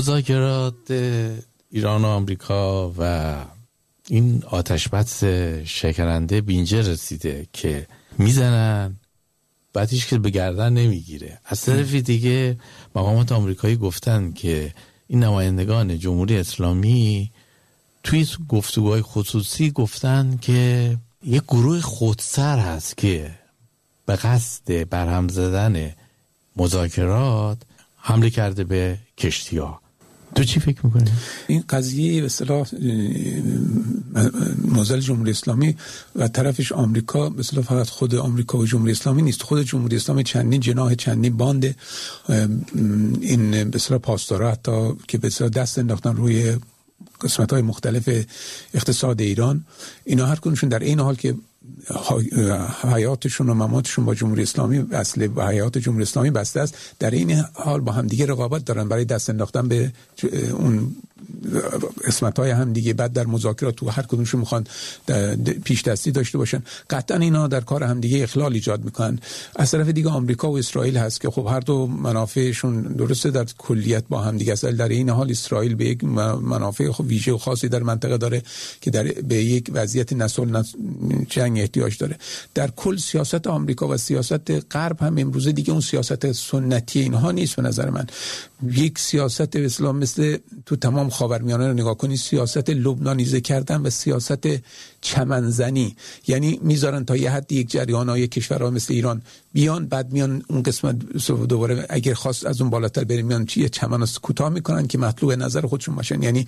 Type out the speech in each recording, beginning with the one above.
مذاکرات ایران و آمریکا و این آتشبس شکننده بینجا رسیده که میزنن بعد هیچ که به گردن نمیگیره. از طرفی دیگه مقامات آمریکایی گفتن که این نمایندگان جمهوری اسلامی توی گفتگوهای خصوصی گفتن که یک گروه خودسر هست که به قصد برهم زدن مذاکرات حمله کرده به کشتی‌ها. تو چی فکر میکنی؟ این قضیه به اصطلاح معضل جمهوری اسلامی و طرفش آمریکا به اصطلاح فقط خود آمریکا و جمهوری اسلامی نیست. خود جمهوری اسلامی چندین جناح چندین باند این به اصطلاح پاسدارا حتی که به اصطلاح دست انداختن روی قسمت‌های مختلف اقتصاد ایران، اینا هر کدومشون در این حال که حیاتشون و مماتشون با جمهوری اسلامی اصل با حیات جمهوری اسلامی بسته است، در این حال با هم دیگه رقابت دارن برای دست انداختن به اون قسمت‌های هم دیگه. بعد در مذاکرات تو هر کدومشون میخوان پیش دستی داشته باشن. قطعا اینا در کار هم دیگه اخلال ایجاد میکنن. از طرف دیگه آمریکا و اسرائیل هست که خب هر دو منافعشون درسته در کلیت با هم دیگه است، در این حال اسرائیل به یک منافع خب ویژه و خاصی در منطقه داره که به یک وضعیت نسل جنگ احتیاج داره. در کل سیاست آمریکا و سیاست غرب هم امروزه دیگه اون سیاست سنتی اینها نیست. به نظر من یک سیاست اسلام مثل تو تمام خاورمیانه رو نگاه کنی، سیاست لبنانیزه کردن و سیاست چمنزنی، یعنی میذارن تا یه حد یک جریان‌های کشورها مثل ایران بیان، بعد میان اون قسمت دوباره اگر خواست از اون بالاتر بریم میان چیه چمن کوتاه میکنن که مطلوب نظر خودشون باشن، یعنی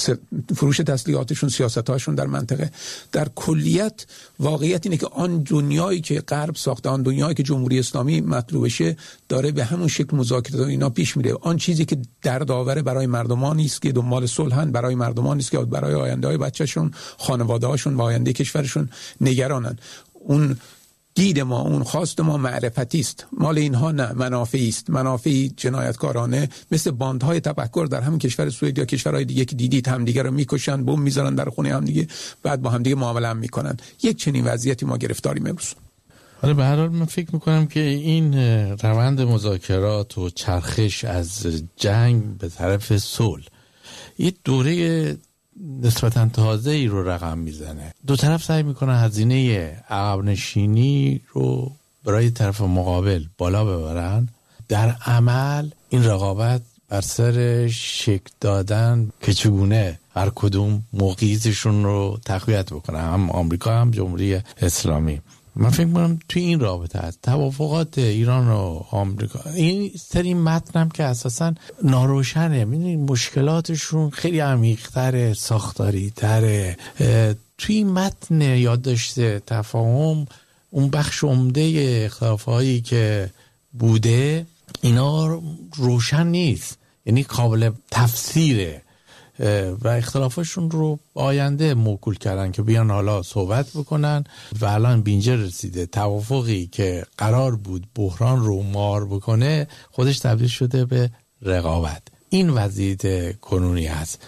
فروش تسلیحاتشون، سیاست‌هاشون در منطقه. در کلیت واقعیت اینه که آن دنیایی که غرب ساخته، آن دنیایی که جمهوری اسلامی مطلوبشه داره به همون شکل مذاکرات اینا پیش میره. آن چیزی که دردآور برای مردمان نیست که دنبال صلحن، برای مردمان نیست که برای آینده‌های بچه‌شون، خانواده‌هاشون و آینده کشورشون نگرانن. اون دید ما، اون خواست ما معرفتی است، مال اینها نه، منافعی است، منافعی جنایتکارانه مثل باندهای تفکر در همین کشور سوئد یا کشورهای دیگه که دیدید هم دیگه رو میکشن، بم میذارن در خونه هم دیگه، بعد با هم دیگه معامله هم میکنن. یک چنین وضعیتی ما گرفتاریم امروز. حالا به هر حال من فکر میکنم که این روند مذاکرات و چرخش از جنگ به طرف صلح یه دوره نسبتاً تازه‌ای رو رقم میزنه. دو طرف سعی میکنن هزینه عقب نشینی رو برای طرف مقابل بالا ببرن. در عمل این رقابت بر سر شکل دادن که چگونه هر کدوم موقعیتشون رو تقویت بکنن، هم آمریکا هم جمهوری اسلامی. من فکر می‌کنم توی این رابطه هست توافقات ایران و آمریکا، این سری متنم که اساساً ناروشنه، می‌دونید مشکلاتشون خیلی عمیق‌تره، ساختاری‌تره. توی این متن یادداشت تفاهم اون بخش عمده اختلاف‌هایی که بوده اینا روشن نیست، یعنی قابل تفسیره و اختلافاشون رو آینده موکول کردن که بیان حالا صحبت بکنن و الان بینجا رسیده. توافقی که قرار بود بحران رو مار بکنه خودش تبدیل شده به رقابت. این وضعیت کنونی هست،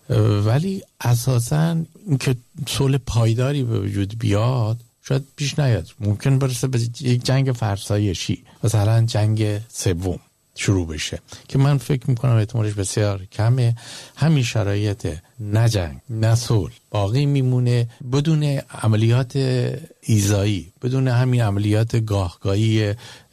ولی اساساً اینکه صلح پایداری به وجود بیاد شاید پیش نیاد. ممکن برسه به یک جنگ فرسایشی، مثلا جنگ سوم شروع بشه که من فکر میکنم احتمالش بسیار کمه. همین شرایط نه جنگ نه صلح باقی میمونه بدون عملیات ایذایی، بدون همین عملیات گاهگاهی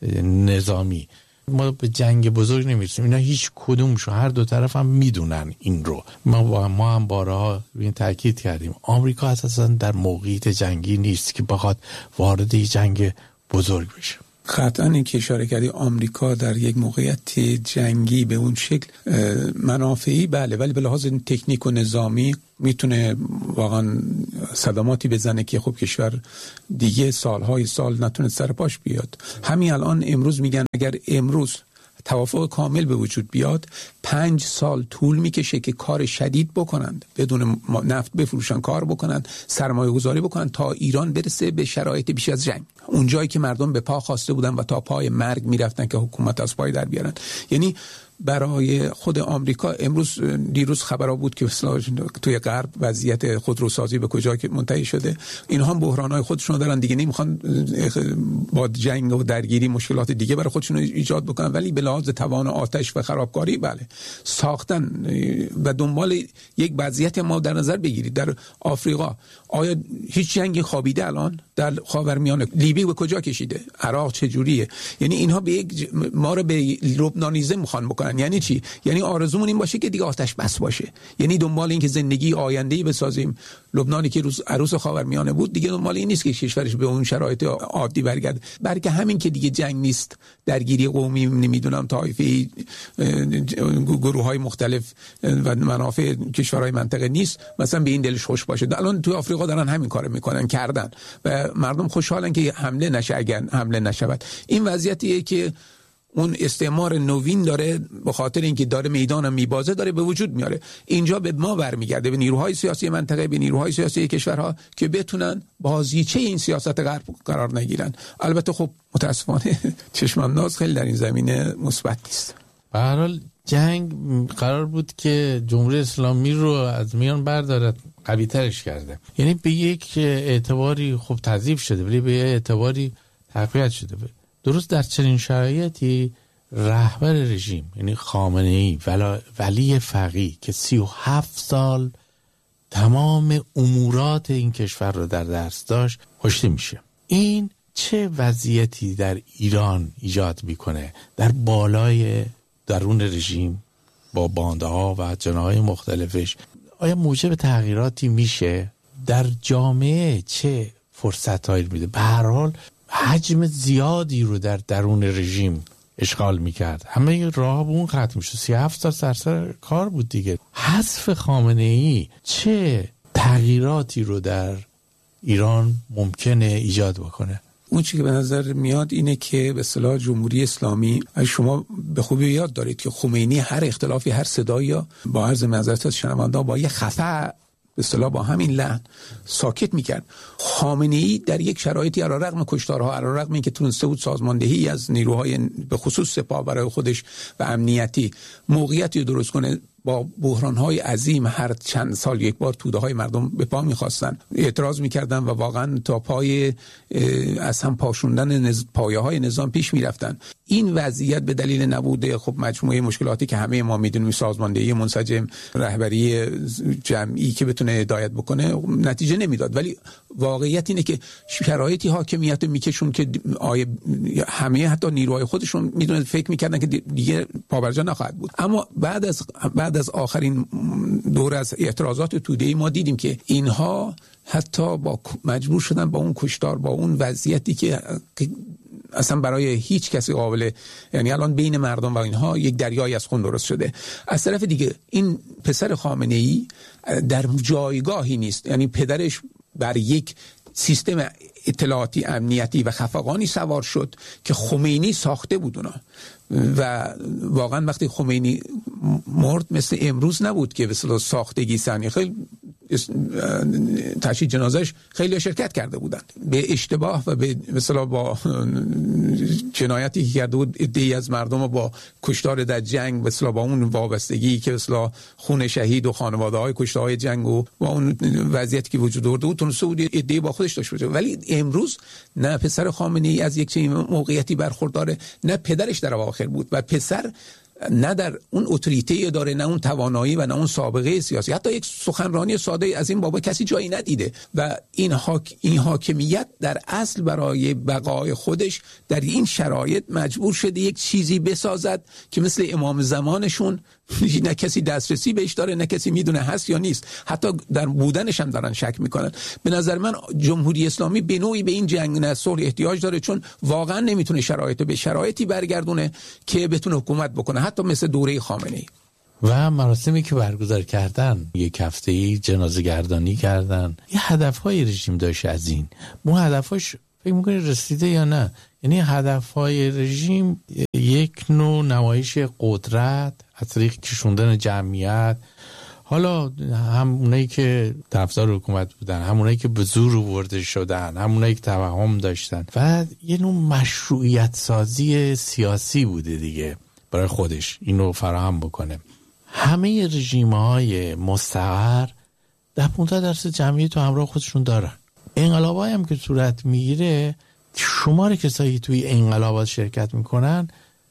نظامی ما به جنگ بزرگ نمیرسیم. اینا هیچ کدومشو هر دو طرف هم میدونن این رو. ما هم بارها این تاکید کردیم آمریکا اساسا در موقعیت جنگی نیست که بخواد وارد جنگ بزرگ بشه. قطعا این که اشاره کردی آمریکا در یک موقعیت جنگی به اون شکل منافعی بله، ولی به لحاظ تکنیک و نظامی میتونه واقعا صدماتی بزنه که خب کشور دیگه سالهای سال نتونه سر پاش بیاد. همین الان امروز میگن اگر امروز توافق کامل به وجود بیاد 5 سال طول میکشه که کار شدید بکنند، بدون نفت بفروشن، کار بکنند، سرمایه گذاری بکنند تا ایران برسه به شرایط بیش از جنگ، اون جایی که مردم به پا خواسته بودن و تا پای مرگ میرفتن که حکومت از پای در بیارن. یعنی برای خود آمریکا دیروز خبرها بود که توی غرب وضعیت خودروسازی به کجا که منتهی شده، اینها هم بحران‌های خودشون دارن دیگه، نمیخوان با جنگ و درگیری مشکلات دیگه برای خودشون ایجاد بکنن، ولی به لحاظ توان آتش و خرابکاری بله ساختن و دنبال یک وضعیت ما در نظر بگیرید. در آفریقا آیا هیچ جنگی خوابیده الان؟ در خاورمیانه لیبی به کجا کشیده؟ عراق چجوریه؟ یعنی اینها ما رو به لبنانیزم میخوان بکنن. یعنی چی؟ یعنی آرزومون این باشه که دیگه آتش بس باشه، یعنی دنبال این که زندگی آینده‌ای بسازیم. لبنانی که عروس خاورمیانه بود دیگه دنبال این نیست که کشورش به اون شرایط عادی برگرده، بلکه همین که دیگه جنگ نیست، درگیری قومی نمیدونم طایفی گروه‌های مختلف و منافع کشورهای منطقه نیست، مثلا به این دلش خوش باشه. الان تو آفریقا دارن همین کارو میکنن کردن و مردم خوشحالن که حمله نشه. اگر حمله نشود این وضعیتیه که اون استعمار نوین داره به خاطر اینکه داره میدانم میبازه داره به وجود میاره. اینجا به ما برمیگرده، به نیروهای سیاسی منطقه، به نیروهای سیاسی کشورها که بتونن بازیچه این سیاست غرب قرار نگیرن. البته خب متاسفانه چشم انداز خیلی در این زمینه مثبت نیست. به هر حال جنگ قرار بود که جمهوری اسلامی رو از میان بردارد، قوی ترش کرده، یعنی به یک اعتباری خب تضعیف شده ولی به اعتباری تقویت شده. درست در چنین شرایطی رهبر رژیم یعنی خامنه‌ای ولی فقیه که 37 سال تمام امورات این کشور رو در دست داشت کشته میشه. این چه وضعیتی در ایران ایجاد میکنه در بالای درون رژیم با باندها و جناح‌های مختلفش؟ آیا موجب تغییراتی میشه در جامعه؟ چه فرصتایی میده؟ به هر حال حجم زیادی رو در درون رژیم اشغال میکرد، همه راه به اون ختم شد. 37 سال سرسر کار بود دیگه. حذف خامنه‌ای چه تغییراتی رو در ایران ممکنه ایجاد بکنه؟ اون چیزی که به نظر میاد اینه که به اصطلاح جمهوری اسلامی، شما به خوبی یاد دارید که خمینی هر اختلافی، هر صدایی با عرض معذرت از شنونده‌ها با یه خفه به اصطلاح با همین لحن ساکت میکرد. خامنه‌ای در یک شرایطی علیرغم کشتارها، علیرغم اینکه تونسته بود سازماندهی از نیروهای به خصوص سپاه برای خودش و امنیتی موقعیتی درست کنه، با بحران‌های عظیم هر چند سال یک بار توده‌های مردم به پا می‌خواستن، اعتراض می‌کردن و واقعا تا پای از هم پاشوندن پایه‌های نظام پیش می‌رفتن. این وضعیت به دلیل نبوده خب مجموعه مشکلاتی که همه ما می‌دونیم، سازماندهی منسجم، رهبری جمعی که بتونه هدایت بکنه، نتیجه نمیداد. ولی واقعیت اینه که شرایطی حاکمیت میکشون که همه حتی نیروهای خودشون میدونن، فکر می‌کردن که دیگه پابرجا نخواهد بود. اما بعد از آخرین دور از اعتراضات توده‌ای ما دیدیم که اینها حتی مجبور شدن با اون کشتار، با اون وضعیتی که اصلا برای هیچ کسی قابل، یعنی الان بین مردم و اینها یک دریای از خون درست شده. از طرف دیگه این پسر خامنه‌ای در جایگاهی نیست، یعنی پدرش بر یک سیستم اطلاعاتی امنیتی و خفقانی سوار شد که خمینی ساخته بود اونا. و واقعا وقتی خمینی مرد مثل امروز نبود که به اصطلاح ساختگی سنی، خیلی تشییع جنازش خیلی شرکت کرده بودند. به اشتباه و به مثلا با جنایتی که کرده بود عده‌ای از مردم با کشتار در جنگ، مثلا با اون وابستگی که مثلا خون شهید و خانواده‌های کشته‌های جنگ و با اون وضعیتی که وجود داشت بود تونسته بود عده‌ای با خودش داشته باشه. ولی امروز نه پسر خامنه‌ای از یک چنین موقعیتی برخورداره، نه پدرش در اواخر بود و پسر نه در اون اتوریته داره، نه اون توانایی و نه اون سابقه سیاسی. حتی یک سخنرانی ساده از این بابا کسی جایی ندیده و این حاکمیت در اصل برای بقای خودش در این شرایط مجبور شده یک چیزی بسازد که مثل امام زمانشون نه کسی دسترسی بهش داره، نه کسی میدونه هست یا نیست، حتی در بودنش هم دارن شک میکنن. به نظر من جمهوری اسلامی به نوعی به این جنگ نه صلح احتیاج داره، چون واقعا نمیتونه به شرایطی برگردونه که بتونه حکومت بکنه، حتی مثل دوره خامنه‌ای. و مراسمی که برگزار کردن، یک هفته‌ای جنازه گردانی کردن، یه هدفهای رژیم داشت. از این مو هدفاش فکر میکنی رسیده یا نه؟ یعنی هدفهای رژیم یک نوع نمایش قدرت از طریق کشوندن جمعیت، حالا هم اونایی که طرفدار حکومت بودن، هم اونایی که به زور آورده شدن، هم اونایی که توهم داشتن، و یه نوع مشروعیت سازی سیاسی بوده دیگه. برای خودش اینو فراهم بکنه. همه رژیم‌های مستقر 10-15% جمعیت رو همراه خودشون دارن. انقلابایی هم که صورت میگیره، شمار کسایی توی انقلابات شرکت میکنن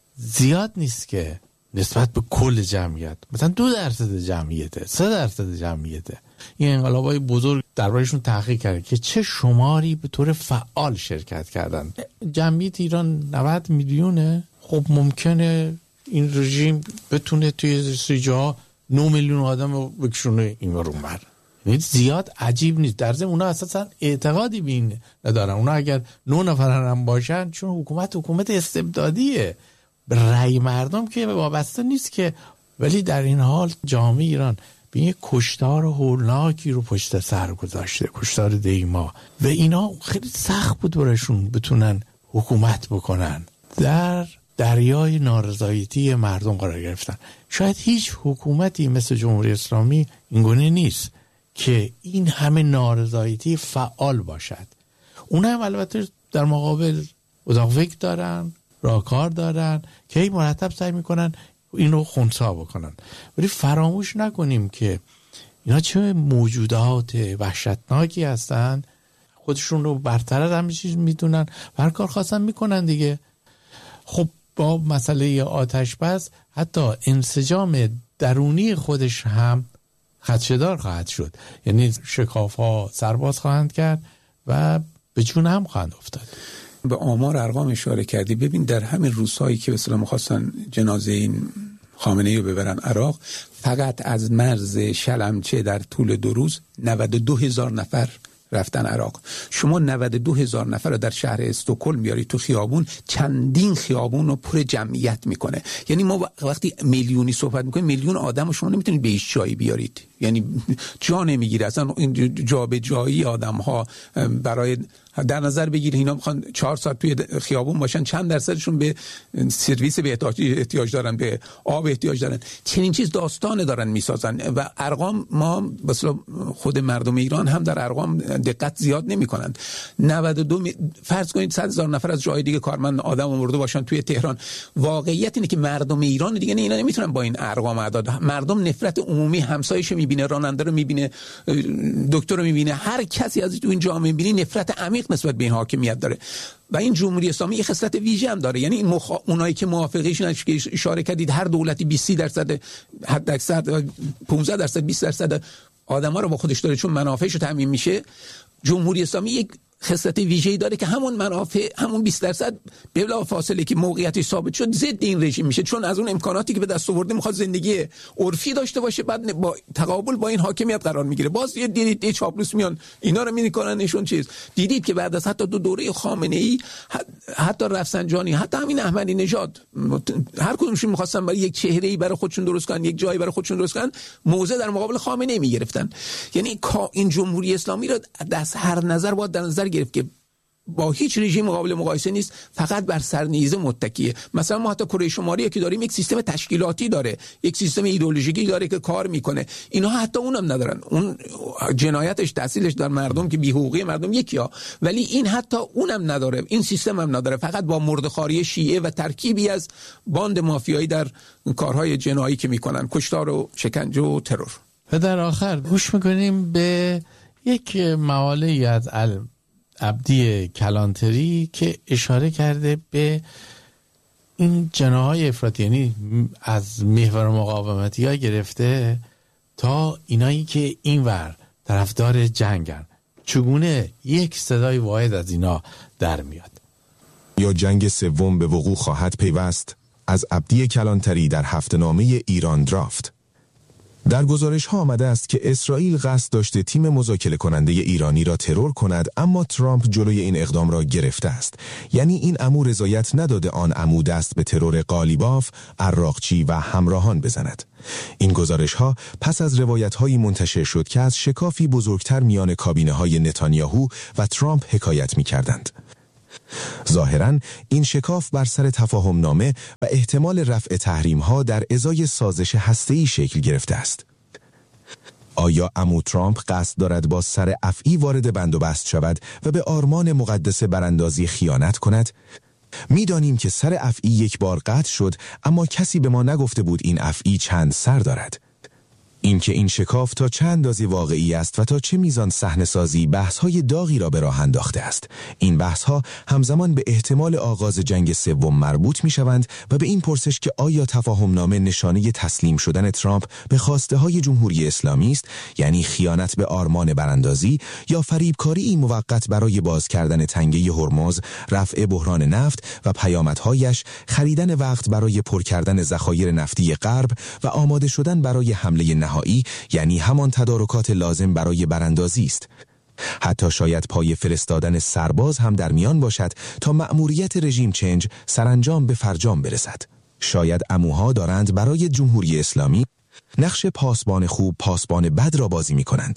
زیاد نیست که نسبت به کل جمعیت، مثلا 2% جمعیته، 3% جمعیته. این انقلابای بزرگ دربارشون تحقیق کرده که چه شماری به طور فعال شرکت کردن. جمعیت ایران 90 میلیونه. خب ممکنه این رژیم بتونه توی سجاها 9 میلیون آدم رو بکشونه این ور اون ور. زیاد عجیب نیست. در ضمن اونا اساسا اعتقادی به این ندارن. اونا اگر 9 نفر هم باشن، چون حکومت استبدادیه، به رأی مردم که وابسته نیست که. ولی در این حال جامعه ایران به یک کشتار هولناکی رو پشت سر گذاشته، کشتار دیما، و اینا خیلی سخت بود براشون بتونن حکومت بکنن. در دریای نارضایتی مردم قرار گرفتن. شاید هیچ حکومتی مثل جمهوری اسلامی اینگونه نیست که این همه نارضایتی فعال باشد. اونها هم البته در مقابل اتاق فکر دارن، راهکار دارن که این مرتب سعی میکنن اینو خنثی بکنن. ولی فراموش نکنیم که اینا چه موجودات وحشتناکی هستن، خودشون رو برتر از همه چیز میدونن، هر کار خواستن میکنن دیگه. خب با مسئله آتش بس حتی انسجام درونی خودش هم خدشه‌دار خواهد شد. یعنی شکاف‌ها سرباز خواهند کرد و به جون هم خواهند افتاد. به آمار ارقام اشاره کردی. ببین در همین روزهایی که به اصطلاح می‌خواستن جنازه این خامنه‌ای رو ببرن عراق، فقط از مرز شلمچه در طول 2 روز 92,000 نفر رفتن عراق. شما 92,000 نفر رو در شهر استکهلم میاری تو خیابون، چندین خیابون رو پر جمعیت میکنه. یعنی ما وقتی میلیونی صحبت میکنیم، میلیون آدم رو شما نمیتونید به هیچ جایی بیارید، یعنی جا نمیگیره اصلا. این جا به جایی آدم ها برای در نظر بگیر اینا میخوان 4 ساعت توی خیابون باشن، چند درصدشون به سرویس به احتیاج دارن، به آب احتیاج دارن. چنین چیز داستان دارن میسازن و ارقام ما مثلا خود مردم ایران هم در ارقام دقت زیاد نمیکنن. 92 فرض کنید 100,000 نفر از جای دیگه کارمند آدم آورده باشن توی تهران. واقعیت اینه که مردم ایران دیگه اینا نمیتونن با این ارقام اعداد. مردم نفرت عمومی، همسایه‌شو میبینه، راننده رو میبینه، دکتر رو میبینه، هر کسی از تو این جامعه میبینی نفرت عمیق نسبت به این حاکمیت داره. و این جمهوری اسلامی یه خصلت ویژه هم داره. یعنی این اونایی که موافقیشون که اشاره کردید، هر دولتی 20% حد اکثر 15% 20% آدما رو با خودش داره چون منافعش رو تامین میشه. جمهوری اسلامی یک خصلت ویژه‌ای داره که همون منافع، همون 20% بلا فاصله که موقعیتش ثابت شد ضد این رژیم میشه، چون از اون امکاناتی که به دست آورده میخواد زندگی عرفی داشته باشه، بعد با تقابل با این حاکمیت قرار میگیره. باز یه دیدید چاپلوس میان اینا رو میکنن نشون چیز. دیدید که بعد از حتی 2 دوره خامنه‌ای، حتی رفسنجانی، حتی همین احمدی نژاد، هر کدومشون میخواستن برای یک چهره‌ای برای خودشون درست کنن، یک جایی برای خودشون درست کنن، موضع در مقابل خامنه‌ای میگرفتن. یعنی این جمهوری اسلامی رو از هر نظر باید در نظر گرفت که با هیچ رژیم قابل مقایسه نیست، فقط بر سرنیزه متکیه. مثلا ما حتی کره شمالی که داریم یک سیستم تشکیلاتی داره، یک سیستم ایدئولوژیکی داره که کار میکنه. اینا حتی اونم ندارن. اون جنایتش تحصیلش در مردم که بی‌حقوقی مردم یکیه، ولی این حتی اونم نداره، این سیستم هم نداره. فقط با مرده‌خواری شیعه و ترکیبی از باند مافیایی در کارهای جنایی که میکنن، کشتار و شکنجه و ترور. و در آخر گوش میکنیم به یک مقاله از عبدی کلانتری که اشاره کرده به این جناح‌های افراطی، یعنی از محور مقاومتی ها گرفته تا اینایی که اینور طرفدار جنگن، چگونه یک صدای واحد از اینا در میاد. یا جنگ سوم به وقوع خواهد پیوست؟ از عبدی کلانتری در هفته‌نامه ایران درافت. در گزارش ها آمده است که اسرائیل قصد داشته تیم مذاکره کننده ایرانی را ترور کند، اما ترامپ جلوی این اقدام را گرفته است. یعنی این عمو رضایت نداده آن عمو دست به ترور قالیباف، عراقچی و همراهان بزند. این گزارش ها پس از روایت هایی منتشر شد که از شکافی بزرگتر میان کابینه های نتانیاهو و ترامپ حکایت می کردند. ظاهراً این شکاف بر سر تفاهم نامه و احتمال رفع تحریم ها در ازای سازش هسته‌ای شکل گرفته است. آیا عمو ترامپ قصد دارد با سر افعی وارد بند و بست شود و به آرمان مقدس براندازی خیانت کند؟ می‌دانیم که سر افعی یک بار قطع شد، اما کسی به ما نگفته بود این افعی چند سر دارد. اینکه این شکاف تا چه اندازه واقعی است و تا چه میزان صحنه‌سازی بحث‌های داغی را به راه انداخته است. این بحث‌ها همزمان به احتمال آغاز جنگ سوم مربوط می‌شوند و به این پرسش که آیا تفاهم‌نامه نشانه تسلیم شدن ترامپ به خواسته‌های جمهوری اسلامی است، یعنی خیانت به آرمان براندازی، یا فریبکاری موقت برای باز کردن تنگه هرمز، رفع بحران نفت و پیامدهایش، خریدن وقت برای پر کردن ذخایر نفتی غرب و آماده شدن برای حمله نهایی، یعنی همان تدارکات لازم برای براندازی است. حتی شاید پای فرستادن سرباز هم در میان باشد تا مأموریت رژیم چنج سرانجام به فرجام برسد. شاید عموها دارند برای جمهوری اسلامی نقش پاسبان خوب پاسبان بد را بازی می کنند.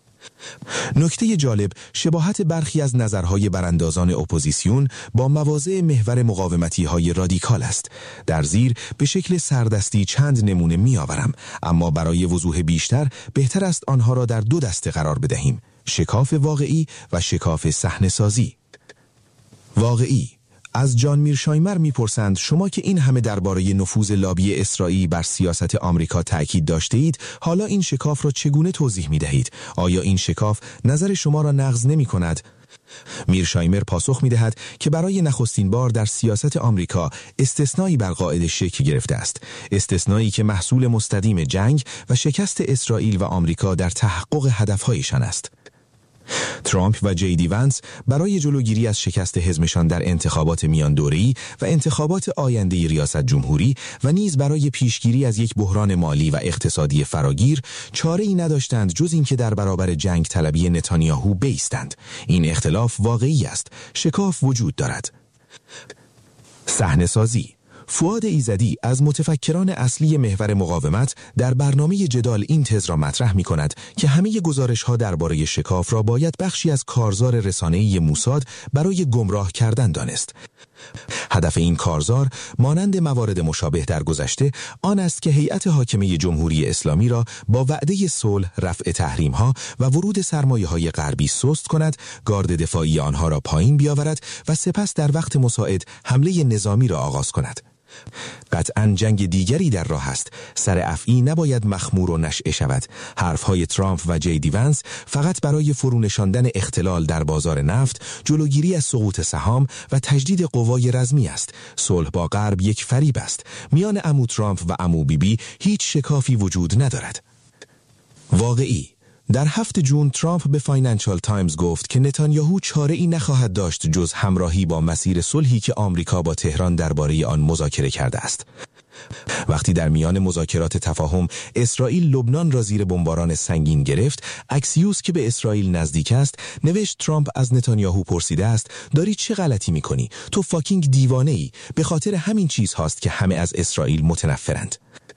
نکته جالب شباهت برخی از نظرهای براندازان اپوزیسیون با مواضع محور مقاومتی های رادیکال است. در زیر به شکل سردستی چند نمونه می آورم، اما برای وضوح بیشتر بهتر است آنها را در دو دسته قرار بدهیم: شکاف واقعی و شکاف صحنه‌سازی. واقعی. از جان میرشایمر میپرسند شما که این همه درباره نفوذ لابی اسرائیل بر سیاست آمریکا تأکید داشته اید، حالا این شکاف را چگونه توضیح میدهید؟ آیا این شکاف نظر شما را نقض نمی کند؟ میرشایمر پاسخ میدهد که برای نخستین بار در سیاست آمریکا استثنایی بر قاعده شکل گرفته است، استثنایی که محصول مستدیم جنگ و شکست اسرائیل و آمریکا در تحقق هدفهایشان است. ترامپ و جی ونس برای جلوگیری از شکست حزبشان در انتخابات میان دوره‌ای و انتخابات آینده ریاست جمهوری و نیز برای پیشگیری از یک بحران مالی و اقتصادی فراگیر چاره‌ای نداشتند جز اینکه در برابر جنگ طلبی نتانیاهو بایستند. این اختلاف واقعی است، شکاف وجود دارد. صحنه‌سازی. فؤاد ایزدی از متفکران اصلی محور مقاومت در برنامه جدال این تز را مطرح می کند که همه گزارش‌ها درباره شکاف را باید بخشی از کارزار رسانه‌ای موساد برای گمراه کردن دانست. هدف این کارزار مانند موارد مشابه در گذشته آن است که هیئت حاکمه جمهوری اسلامی را با وعده صلح، رفع تحریم‌ها و ورود سرمایه‌های غربی سست کند، گارد دفاعی آنها را پایین بیاورد و سپس در وقت مساعد حمله نظامی را آغاز کند. قطعاً جنگ دیگری در راه است. سر افعی نباید مخمور و نشئه شود. حرفهای ترامپ و جی ونس فقط برای فرونشاندن اختلال در بازار نفت، جلوگیری از سقوط سهام و تجدید قوای رزمی است. صلح با غرب یک فریب است. میان عمو ترامپ و عمو بیبی هیچ شکافی وجود ندارد. واقعی. در 7 جون ترامپ به فاینانشال تایمز گفت که نتانیاهو چاره‌ای نخواهد داشت جز همراهی با مسیر صلحی که آمریکا با تهران درباره آن مذاکره کرده است. وقتی در میان مذاکرات تفاهم اسرائیل لبنان را زیر بمباران سنگین گرفت، اکسیوس که به اسرائیل نزدیک است نوشت ترامپ از نتانیاهو پرسیده است داری چه غلطی می‌کنی؟ تو فاکینگ دیوانه‌ای. به خاطر همین چیز هاست که همه از اسرائیل متنفرند.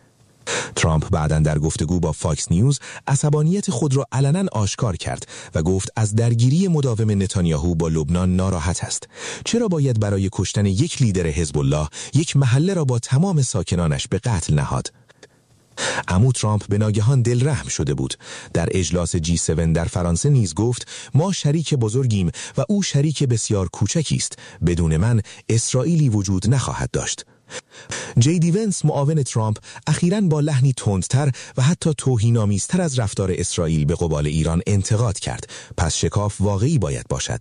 ترامپ بعداً در گفتگو با فاکس نیوز عصبانیت خود را علناً آشکار کرد و گفت از درگیری مداوم نتانیاهو با لبنان ناراحت است. چرا باید برای کشتن یک لیدر حزب الله یک محله را با تمام ساکنانش به قتل نهاد؟ عمو ترامپ به ناگهان دلرحم شده بود. در اجلاس G7 در فرانسه نیز گفت ما شریک بزرگیم و او شریک بسیار کوچکی است. بدون من اسرائیلی وجود نخواهد داشت. جی ونس معاون ترامپ اخیراً با لحنی تندتر و حتی توهین‌آمیزتر از رفتار اسرائیل به قبال ایران انتقاد کرد. پس شکاف واقعی باید باشد.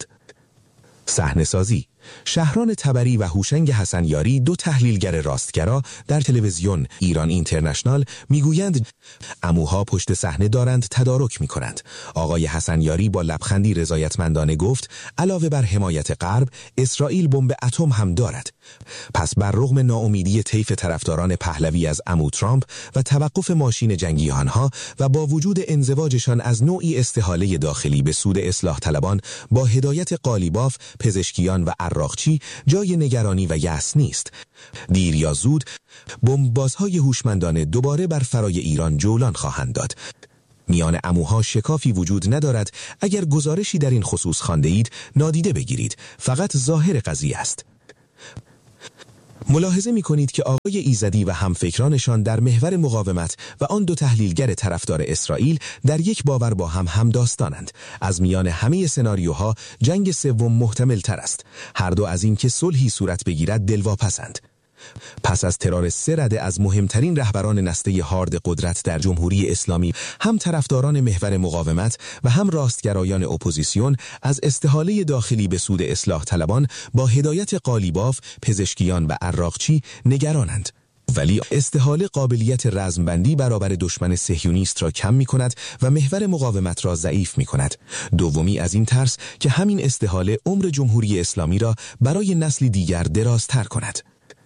صحنه‌سازی. شهران تبری و هوشنگ حسنیاری، دو تحلیلگر راستگرا در تلویزیون ایران اینترنشنال میگویند عموها پشت صحنه دارند تدارک میکنند. آقای حسنیاری با لبخندی رضایتمندانه گفت علاوه بر حمایت غرب، اسرائیل بمب اتم هم دارد. پس بر رغم ناامیدی طیف طرفداران پهلوی از عمو ترامپ و توقف ماشین جنگی آنها و با وجود انزواجشان از نوعی استحاله داخلی به سود اصلاح طلبان با هدایت قالیباف، پزشکیان و عراقچی، جای نگرانی و یأس نیست. دیر یا زود بمبازهای هوشمندانه دوباره بر فرای ایران جولان خواهند داد. میان عموها شکافی وجود ندارد. اگر گزارشی در این خصوص خوانده اید نادیده بگیرید. فقط ظاهر قضیه است. ملاحظه می‌کنید که آقای ایزدی و همفکرانشان در محور مقاومت و آن دو تحلیلگر طرفدار اسرائیل در یک باور با هم داستانند. از میان همه سناریوها جنگ سوم محتمل تر است. هر دو از این که صلحی صورت بگیرد دلواپسند. پس از ترور 3 رده از مهمترین رهبران نسته هارد قدرت در جمهوری اسلامی، هم طرفداران محور مقاومت و هم راستگرایان اپوزیسیون از استحاله داخلی به سود اصلاح طلبان با هدایت قالیباف، پزشکیان و عراقچی نگرانند. ولی استحاله قابلیت رزمبندی برابر دشمن صهیونیست را کم می کند و محور مقاومت را ضعیف می کند. دومی از این ترس که همین استحاله عمر جمهوری اسلامی را برای نسلی دیگر درازتر کند.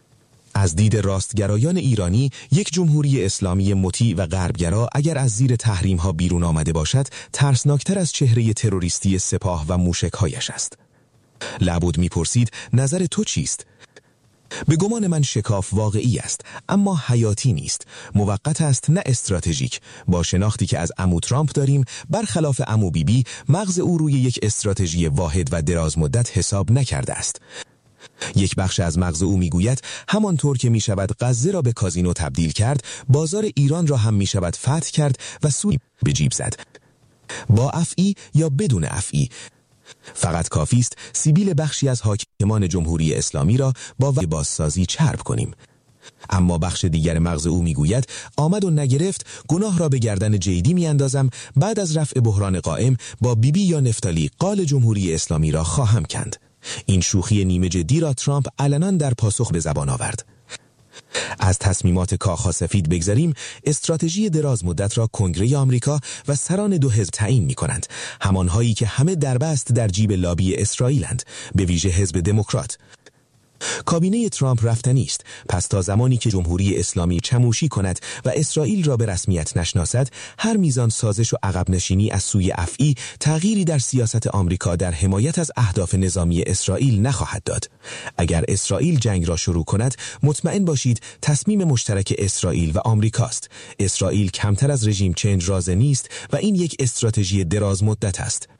از دید راستگرایان ایرانی، یک جمهوری اسلامی مطیع و غربگرا اگر از زیر تحریم‌ها بیرون آمده باشد، ترسناکتر از چهره تروریستی سپاه و موشک‌هایش است. لابد می‌پرسید نظر تو چیست؟ به گمان من شکاف واقعی است، اما حیاتی نیست. موقت است نه استراتژیک. با شناختی که از عمو ترامپ داریم، برخلاف عمو بیبی، مغز او روی یک استراتژی واحد و دراز مدت حساب نکرده است. یک بخش از مغز او میگوید همانطور که می شود غزه را به کازینو تبدیل کرد، بازار ایران را هم می شود فتح کرد و سود به جیب زد. با افعی یا بدون افعی، فقط کافی است سیبیل بخشی از حاکمان جمهوری اسلامی را با بازسازی چرب کنیم. اما بخش دیگر مغز او میگوید آمد و نگرفت، گناه را به گردن جیدی میاندازم، بعد از رفع بحران قائم با بیبی یا نفتالی قال جمهوری اسلامی را خواهم کند. این شوخی نیمه جدی را ترامپ علنا در پاسخ به زبان آورد. از تصمیمات کاخ سفید بگذریم، استراتژی دراز مدت را کنگره آمریکا و سران دو حزب تعیین می‌کنند، همانهایی که همه دربست در جیب لابی اسرائیلند، به ویژه حزب دموکرات. کابینه ترامپ رفتنی است، پس تا زمانی که جمهوری اسلامی چموشی کند و اسرائیل را به رسمیت نشناسد، هر میزان سازش و عقب نشینی از سوی افعی تغییری در سیاست آمریکا در حمایت از اهداف نظامی اسرائیل نخواهد داد. اگر اسرائیل جنگ را شروع کند، مطمئن باشید تصمیم مشترک اسرائیل و آمریکاست. اسرائیل کمتر از رژیم چنج راضی نیست و این یک استراتژی دراز مدت است.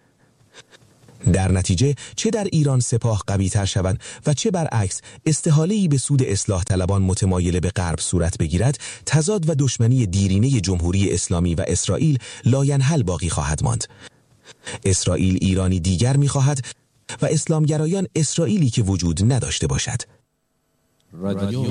در نتیجه چه در ایران سپاه قوی تر شود و چه برعکس استحاله‌ای به سود اصلاح طلبان متمایل به غرب صورت بگیرد، تضاد و دشمنی دیرینه جمهوری اسلامی و اسرائیل لاینحل باقی خواهد ماند. اسرائیل ایرانی دیگر می‌خواهد و اسلامگرایان اسرائیلی که وجود نداشته باشد. رادیو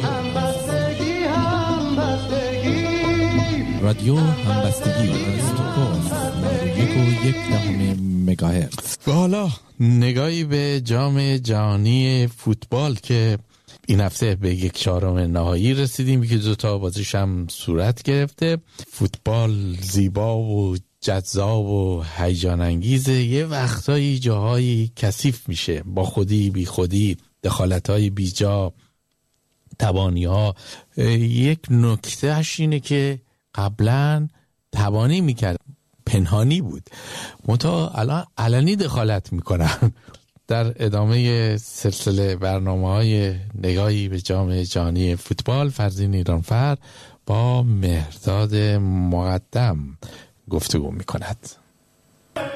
همبستگی استقلال 91.1 مگاهرتز. و حالا نگاهی به جام جهانی فوتبال که این هفته به 1/4 نهایی رسیدیم که 2 بازیش هم صورت گرفته. فوتبال زیبا و جذاب و هیجان انگیزه، یه وقتایی جاهایی کثیف میشه با خودی بی خودی، دخالت‌های بیجا، تبانی‌ها. یک نکتهش اینه که قبلا تبانی میکرد، پنهانی بود، منتها الان علنی دخالت میکنن. در ادامه سلسله برنامه‌های نگاهی به جام جهانی فوتبال، فرزین ایرانفر با مهرداد مقدم گفتگو میکند.